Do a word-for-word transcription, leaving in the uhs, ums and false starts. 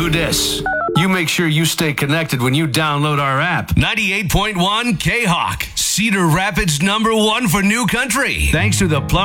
do this. You make sure you stay connected when you download our app. ninety-eight point one K-Hawk, Cedar Rapids number one for new country. Thanks to the Plum